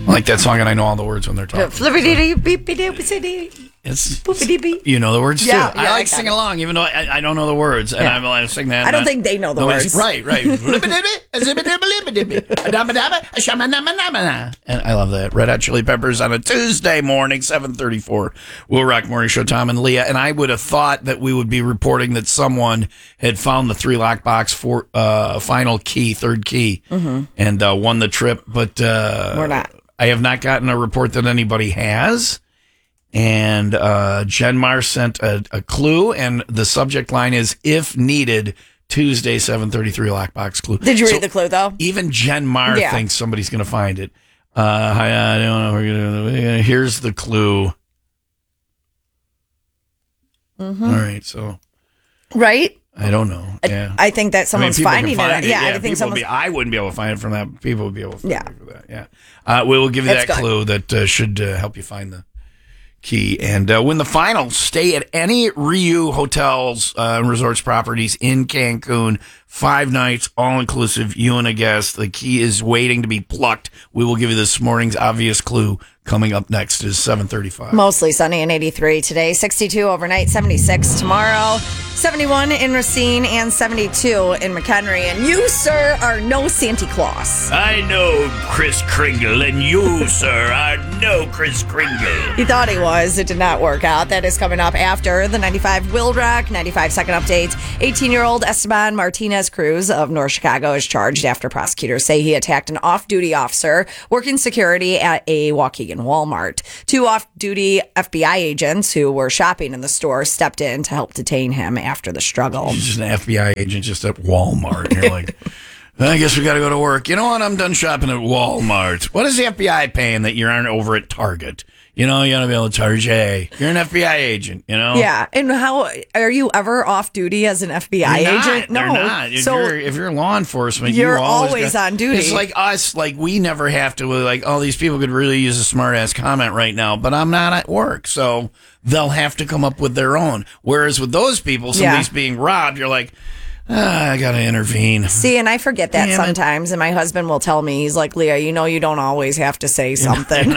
like that song, and I know all the words when they're talking. It's you know the words too. I like singing along, even though I don't know the words, and I'm singing that. I don't think they know the words. Right. And I love that. Red Hot Chili Peppers on a Tuesday morning, 7:34. Will Rock Morning Show. Tom and Leah, and I would have thought that we would be reporting that someone had found the 3-lock box for final key, third key, and won the trip, but we're not. I have not gotten a report that anybody has. And Genmar sent a clue, and the subject line is, if needed, Tuesday, 7:33 lockbox clue. Did you read the clue, though? Even Genmar thinks somebody's going to find it. I don't know. Here's the clue. All right, so. Right? I don't know. Yeah. I think that someone's finding it. Yeah, I think someone's. I wouldn't be able to find it from that. People would be able to find it for that. Yeah. We will give you that clue that should help you find the key. And win the final. Stay at any Ryu hotels and resorts properties in Cancun. 5 nights, all inclusive. You and a guest. The key is waiting to be plucked. We will give you this morning's obvious clue. Coming up next is 7:35. Mostly sunny and 83 today. 62 overnight, 76 tomorrow. 71 in Racine and 72 in McHenry. And you, sir, are no Santa Claus. I know Chris Kringle, and you, sir, are no Chris Kringle. He thought he was. It did not work out. That is coming up after the 95 Will Rock 95-second update. 18-year-old Esteban Martinez Cruz of North Chicago is charged after prosecutors say he attacked an off-duty officer working security at a Waukegan Walmart. 2 off-duty FBI agents who were shopping in the store stepped in to help detain him after the struggle. He's just an FBI agent just at Walmart. And you're like, I guess we got to go to work. You know what? I'm done shopping at Walmart. What is the FBI paying that you aren't over at Target? You know, you got to be able to charge, hey, you're an FBI agent, you know? Yeah. And how are you ever off duty as an FBI agent? No, they're not. If you're law enforcement, you're always on duty. It's like us, like we never have to, like, oh, these people could really use a smart ass comment right now, but I'm not at work. So they'll have to come up with their own. Whereas with those people, somebody's being robbed, you're like, I got to intervene. See, and I forget that sometimes. And my husband will tell me, he's like, Leah, you know, you don't always have to say something.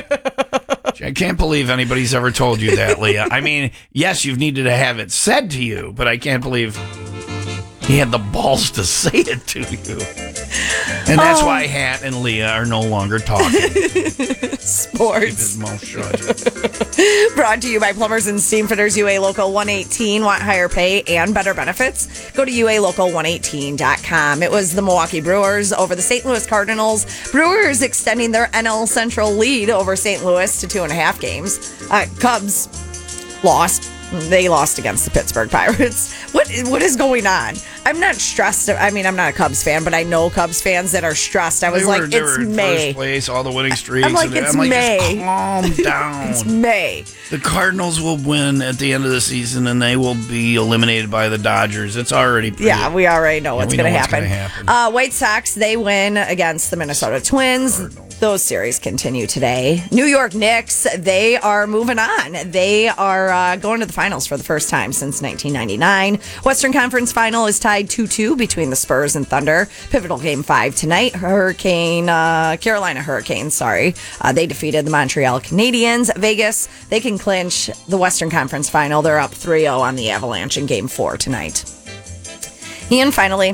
I can't believe anybody's ever told you that, Leah. I mean, yes, you've needed to have it said to you, but I can't believe he had the balls to say it to you. And that's why Hat and Leah are no longer talking. Sports. Keep his mouth shut. Brought to you by Plumbers and Steamfitters, UA Local 118. Want higher pay and better benefits? Go to UALocal118.com. It was the Milwaukee Brewers over the St. Louis Cardinals. Brewers extending their NL Central lead over St. Louis to 2.5 games. Cubs lost. They lost against the Pittsburgh Pirates. What is going on? I'm not stressed. I mean, I'm not a Cubs fan, but I know Cubs fans that are stressed. I was like, it's May. First place, all the winning streaks. I'm like, it's May. Just calm down. It's May. The Cardinals will win at the end of the season, and they will be eliminated by the Dodgers. It's already pretty. Yeah, we already know what's going to happen. happen. White Sox, they win against the Minnesota Twins. Cardinals. Those series continue today. New York Knicks, they are moving on. They are going to the finals for the first time since 1999. Western Conference Final is tied 2-2 between the Spurs and Thunder. Pivotal Game 5 tonight. Carolina Hurricanes, they defeated the Montreal Canadiens. Vegas, they can clinch the Western Conference Final. They're up 3-0 on the Avalanche in Game 4 tonight. And finally,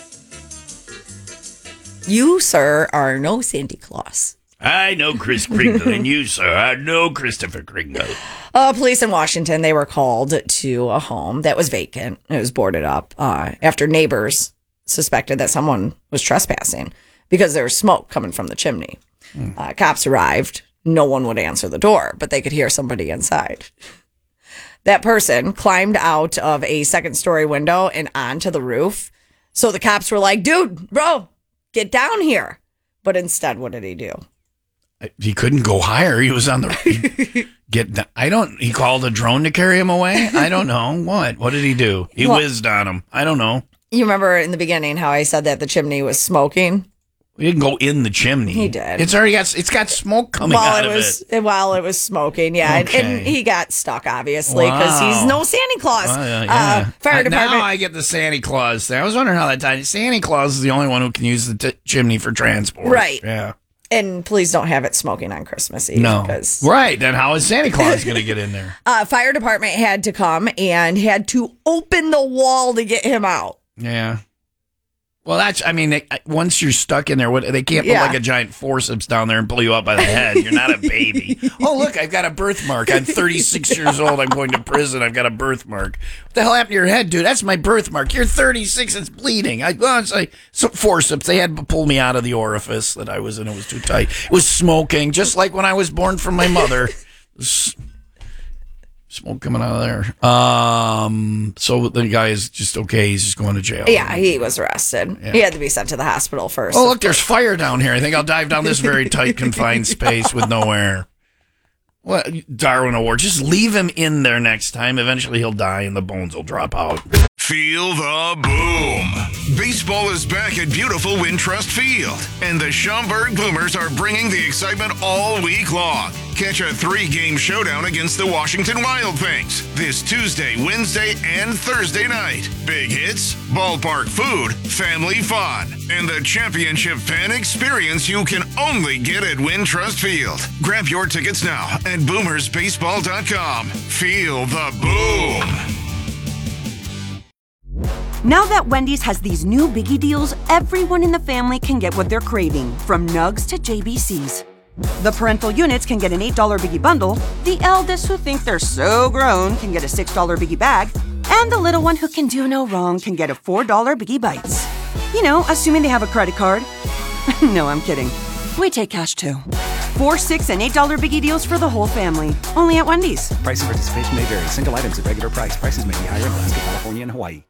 you, sir, are no Santa Claus. I know Chris Kringle, and you, sir, are no Christopher Kringle. Police in Washington, they were called to a home that was vacant. It was boarded up after neighbors suspected that someone was trespassing because there was smoke coming from the chimney. Cops arrived. No one would answer the door, but they could hear somebody inside. That person climbed out of a second-story window and onto the roof. So the cops were like, dude, bro, get down here. But instead, what did he do? He couldn't go higher. He was on the... He called a drone to carry him away? I don't know. What did he do? He whizzed on him. I don't know. You remember in the beginning how I said that the chimney was smoking? He didn't go in the chimney. He did. It's got smoke coming out of it. While it was smoking, yeah. Okay. And he got stuck, obviously, because he's no Santa Claus. Fire department. Now I get the Santa Claus thing. I was wondering how that tied. Santa Claus is the only one who can use the chimney for transport. Right. Yeah. And please don't have it smoking on Christmas Eve. No. Right. Then how is Santa Claus going to get in there? Fire department had to come and had to open the wall to get him out. Yeah. Well, once you're stuck in there, they can't put like a giant forceps down there and pull you up by the head. You're not a baby. Oh, look, I've got a birthmark. I'm 36 years old. I'm going to prison. I've got a birthmark. What the hell happened to your head, dude? That's my birthmark. You're 36. It's bleeding. It's like some forceps. They had to pull me out of the orifice that I was in. It was too tight. It was smoking, just like when I was born from my mother. Smoke coming out of there. So the guy is just okay. He's just going to jail. Yeah, he was arrested. Yeah. He had to be sent to the hospital first. Oh, look, there's fire down here. I think I'll dive down this very tight, confined space with no air. What, Darwin Award? Just leave him in there next time. Eventually he'll die and the bones will drop out. Feel the boom. Baseball is back at beautiful Wintrust Field, and the Schaumburg Boomers are bringing the excitement all week long. Catch a 3-game showdown against the Washington Wild Things this Tuesday, Wednesday, and Thursday night. Big hits, ballpark food, family fun, and the championship fan experience you can only get at Wintrust Field. Grab your tickets now at boomersbaseball.com. Feel the boom. Now that Wendy's has these new biggie deals, everyone in the family can get what they're craving, from nugs to JBCs. The parental units can get an $8 biggie bundle, the eldest who think they're so grown can get a $6 biggie bag, and the little one who can do no wrong can get a $4 biggie bites. You know, assuming they have a credit card. No, I'm kidding. We take cash too. 4, $6, and $8 biggie deals for the whole family. Only at Wendy's. Price and participation may vary. Single items at regular price. Prices may be higher in Alaska, California, and Hawaii.